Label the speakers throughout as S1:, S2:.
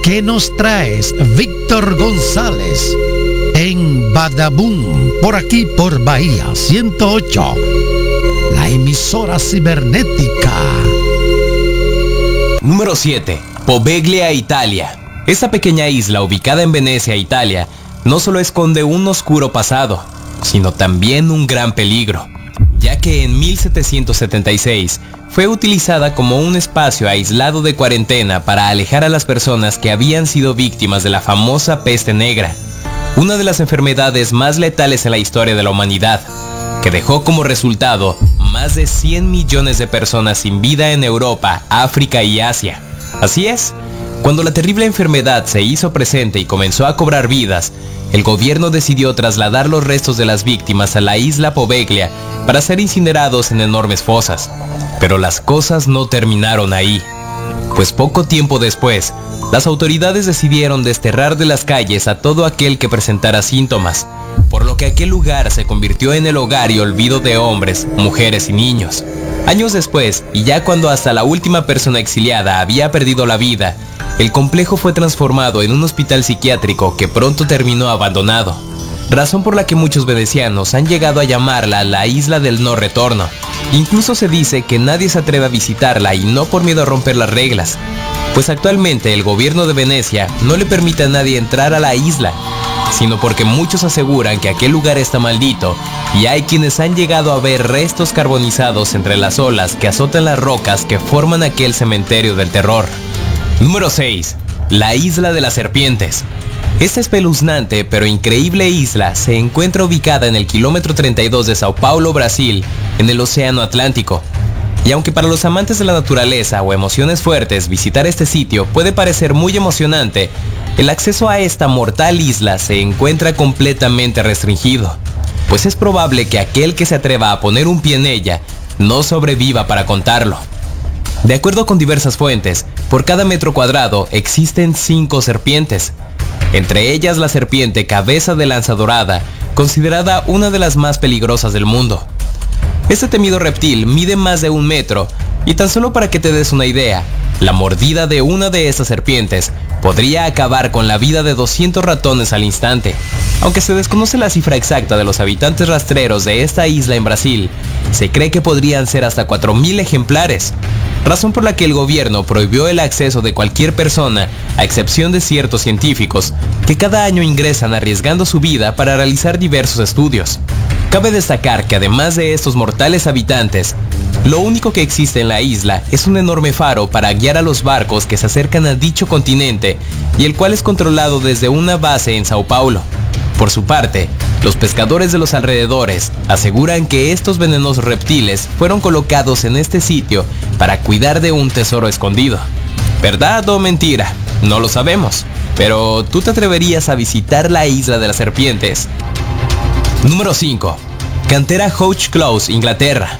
S1: ¿Qué nos traes, Víctor González? En Badabun, por aquí por Bahía 108, la emisora cibernética.
S2: Número 7. Poveglia, Italia. Esta pequeña isla ubicada en Venecia, Italia, no solo esconde un oscuro pasado, sino también un gran peligro, ya que en 1776 fue utilizada como un espacio aislado de cuarentena para alejar a las personas que habían sido víctimas de la famosa peste negra, una de las enfermedades más letales en la historia de la humanidad, que dejó como resultado más de 100 millones de personas sin vida en Europa, África y Asia. Así es, cuando la terrible enfermedad se hizo presente y comenzó a cobrar vidas, el gobierno decidió trasladar los restos de las víctimas a la isla Poveglia para ser incinerados en enormes fosas. Pero las cosas no terminaron ahí, pues poco tiempo después, las autoridades decidieron desterrar de las calles a todo aquel que presentara síntomas, por lo que aquel lugar se convirtió en el hogar y olvido de hombres, mujeres y niños. Años después, y ya cuando hasta la última persona exiliada había perdido la vida, el complejo fue transformado en un hospital psiquiátrico que pronto terminó abandonado, razón por la que muchos venecianos han llegado a llamarla la isla del no retorno. Incluso se dice que nadie se atreve a visitarla y no por miedo a romper las reglas, pues actualmente el gobierno de Venecia no le permite a nadie entrar a la isla, sino porque muchos aseguran que aquel lugar está maldito y hay quienes han llegado a ver restos carbonizados entre las olas que azotan las rocas que forman aquel cementerio del terror. Número 6. La isla de las serpientes. Esta espeluznante pero increíble isla se encuentra ubicada en el kilómetro 32 de Sao Paulo, Brasil, en el Océano Atlántico. Y aunque para los amantes de la naturaleza o emociones fuertes visitar este sitio puede parecer muy emocionante, el acceso a esta mortal isla se encuentra completamente restringido, pues es probable que aquel que se atreva a poner un pie en ella no sobreviva para contarlo. De acuerdo con diversas fuentes, por cada metro cuadrado existen 5 serpientes, entre ellas la serpiente cabeza de lanza dorada, considerada una de las más peligrosas del mundo. Este temido reptil mide más de 1 metro, y tan solo para que te des una idea, la mordida de una de estas serpientes podría acabar con la vida de 200 ratones al instante. Aunque se desconoce la cifra exacta de los habitantes rastreros de esta isla en Brasil, se cree que podrían ser hasta 4.000 ejemplares, razón por la que el gobierno prohibió el acceso de cualquier persona, a excepción de ciertos científicos, que cada año ingresan arriesgando su vida para realizar diversos estudios. Cabe destacar que además de estos mortales habitantes, lo único que existe en la isla es un enorme faro para guiar a los barcos que se acercan a dicho continente y el cual es controlado desde una base en Sao Paulo. Por su parte, los pescadores de los alrededores aseguran que estos venenosos reptiles fueron colocados en este sitio para cuidar de un tesoro escondido. ¿Verdad o mentira? No lo sabemos, pero ¿tú te atreverías a visitar la isla de las serpientes? Número 5. Cantera Hodge Close, Inglaterra.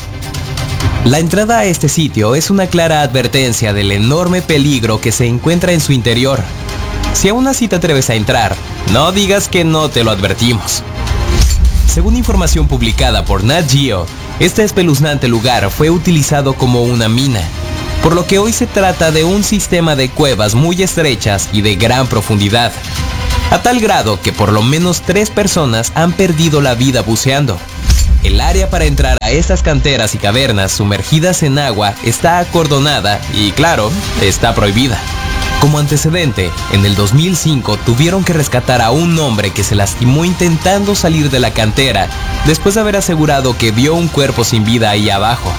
S2: La entrada a este sitio es una clara advertencia del enorme peligro que se encuentra en su interior. Si aún así te atreves a entrar, no digas que no te lo advertimos. Según información publicada por Nat Geo, este espeluznante lugar fue utilizado como una mina, por lo que hoy se trata de un sistema de cuevas muy estrechas y de gran profundidad, a tal grado que por lo menos 3 personas han perdido la vida buceando. El área para entrar a estas canteras y cavernas sumergidas en agua está acordonada y, claro, está prohibida. Como antecedente, en el 2005 tuvieron que rescatar a un hombre que se lastimó intentando salir de la cantera después de haber asegurado que vio un cuerpo sin vida ahí abajo.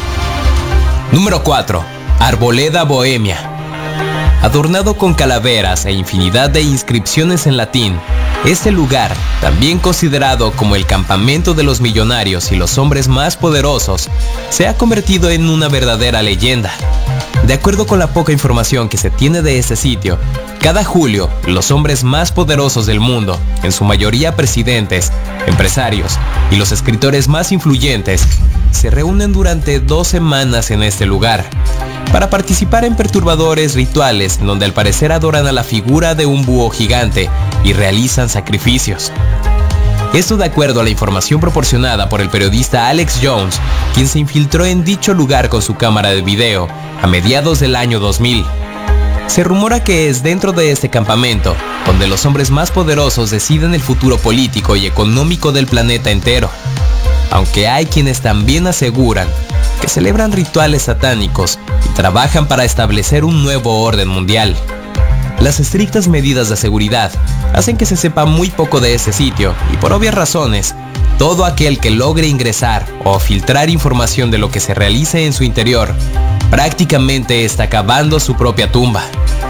S2: Número 4. Arboleda Bohemia. Adornado con calaveras e infinidad de inscripciones en latín, este lugar, también considerado como el campamento de los millonarios y los hombres más poderosos, se ha convertido en una verdadera leyenda. De acuerdo con la poca información que se tiene de este sitio, cada julio, los hombres más poderosos del mundo, en su mayoría presidentes, empresarios y los escritores más influyentes, se reúnen durante 2 semanas en este lugar, para participar en perturbadores rituales en donde al parecer adoran a la figura de un búho gigante y realizan sacrificios. Esto de acuerdo a la información proporcionada por el periodista Alex Jones, quien se infiltró en dicho lugar con su cámara de video a mediados del año 2000. Se rumora que es dentro de este campamento donde los hombres más poderosos deciden el futuro político y económico del planeta entero. Aunque hay quienes también aseguran que celebran rituales satánicos y trabajan para establecer un nuevo orden mundial. Las estrictas medidas de seguridad hacen que se sepa muy poco de este sitio y por obvias razones, todo aquel que logre ingresar o filtrar información de lo que se realice en su interior prácticamente está cavando su propia tumba.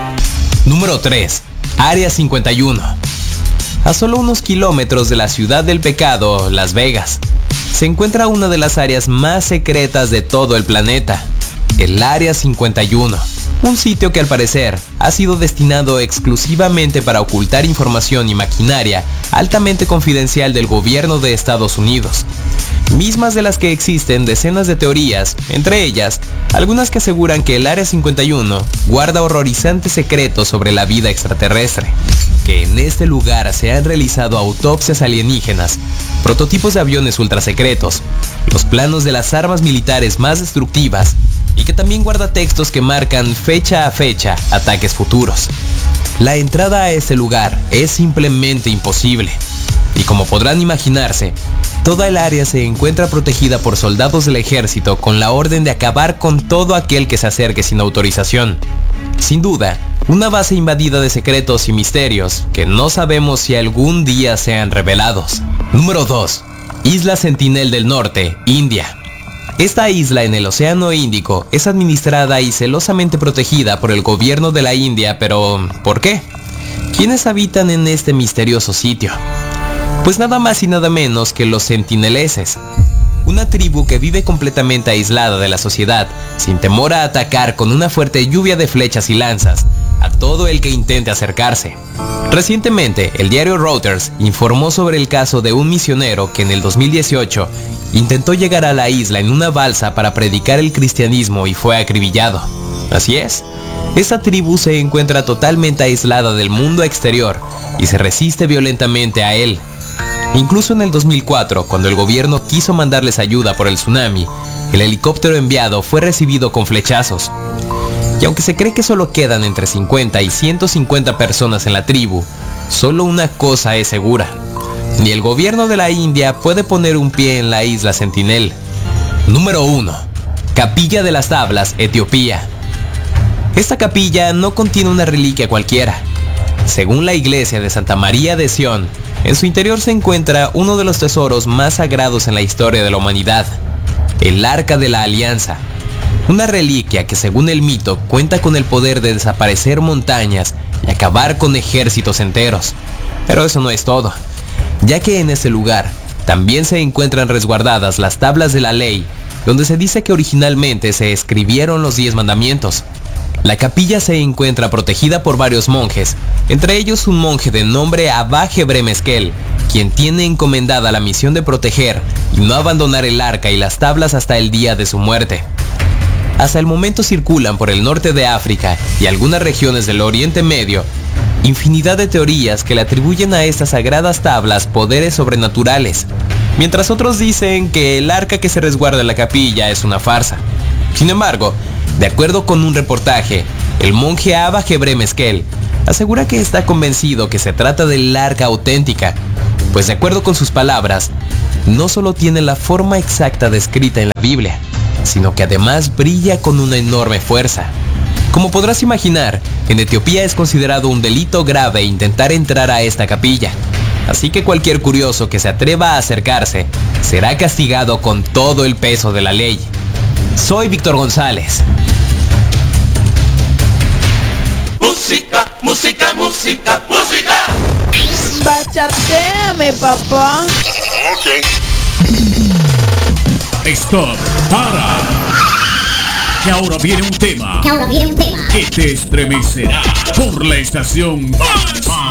S2: Número 3. Área 51. A solo unos kilómetros de la ciudad del pecado, Las Vegas, se encuentra una de las áreas más secretas de todo el planeta, el Área 51. Un sitio que al parecer ha sido destinado exclusivamente para ocultar información y maquinaria altamente confidencial del gobierno de Estados Unidos, mismas de las que existen decenas de teorías, entre ellas algunas que aseguran que el Área 51 guarda horrorizantes secretos sobre la vida extraterrestre, que en este lugar se han realizado autopsias alienígenas, prototipos de aviones ultrasecretos, los planos de las armas militares más destructivas, y que también guarda textos que marcan fecha a fecha ataques futuros. La entrada a este lugar es simplemente imposible, y como podrán imaginarse, toda el área se encuentra protegida por soldados del ejército con la orden de acabar con todo aquel que se acerque sin autorización. Sin duda, una base invadida de secretos y misterios que no sabemos si algún día sean revelados. Número 2. Isla Sentinel del Norte, India. Esta isla en el Océano Índico es administrada y celosamente protegida por el gobierno de la India, pero ¿por qué? ¿Quiénes habitan en este misterioso sitio? Pues nada más y nada menos que los sentineleses, una tribu que vive completamente aislada de la sociedad, sin temor a atacar con una fuerte lluvia de flechas y lanzas a todo el que intente acercarse. Recientemente, el diario Reuters informó sobre el caso de un misionero que en el 2018 intentó llegar a la isla en una balsa para predicar el cristianismo y fue acribillado. Así es, esta tribu se encuentra totalmente aislada del mundo exterior y se resiste violentamente a él. Incluso en el 2004, cuando el gobierno quiso mandarles ayuda por el tsunami, el helicóptero enviado fue recibido con flechazos. Y aunque se cree que solo quedan entre 50 y 150 personas en la tribu, solo una cosa es segura: ni el gobierno de la India puede poner un pie en la isla Sentinel. Número 1. Capilla de las Tablas, Etiopía. Esta capilla no contiene una reliquia cualquiera. Según la iglesia de Santa María de Sion, en su interior se encuentra uno de los tesoros más sagrados en la historia de la humanidad, el Arca de la Alianza. Una reliquia que, según el mito, cuenta con el poder de desaparecer montañas y acabar con ejércitos enteros. Pero eso no es todo, ya que en ese lugar también se encuentran resguardadas las tablas de la ley, donde se dice que originalmente se escribieron los 10 mandamientos. La capilla se encuentra protegida por varios monjes, entre ellos un monje de nombre Abba Gebre Meskel, quien tiene encomendada la misión de proteger y no abandonar el arca y las tablas hasta el día de su muerte. Hasta el momento circulan por el norte de África y algunas regiones del Oriente Medio infinidad de teorías que le atribuyen a estas sagradas tablas poderes sobrenaturales, mientras otros dicen que el arca que se resguarda en la capilla es una farsa. Sin embargo, de acuerdo con un reportaje, el monje Abba Gebre Meskel asegura que está convencido que se trata del arca auténtica, pues de acuerdo con sus palabras, no solo tiene la forma exacta descrita en la Biblia, sino que además brilla con una enorme fuerza. Como podrás imaginar, en Etiopía es considerado un delito grave intentar entrar a esta capilla, así que cualquier curioso que se atreva a acercarse será castigado con todo el peso de la ley. Soy Víctor González.
S3: Música, música, música, música.
S4: Bachateame, papá.
S3: Ok.
S5: Stop, para. Que ahora viene un tema. Que te estremecerá por la estación